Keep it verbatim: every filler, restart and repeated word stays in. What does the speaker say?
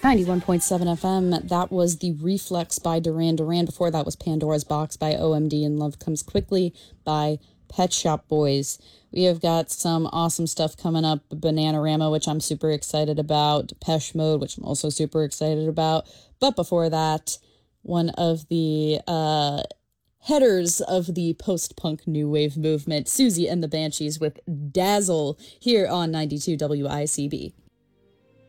ninety-one point seven F M, that was The Reflex by Duran Duran. Before that was Pandora's Box by O M D and Love Comes Quickly by Pet Shop Boys. We have got some awesome stuff coming up. Bananarama, which I'm super excited about. Depeche Mode, which I'm also super excited about. But before that, one of the uh, headers of the post-punk new wave movement, Susie and the Banshees with Dazzle, here on ninety-two W I C B.